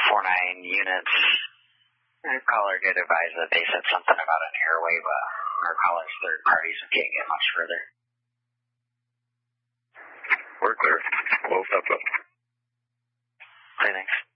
49 units. Our caller did advise that they said something about an airway, but our caller's third party, so can't get much further. We're clear. We'll step up. Okay, thanks.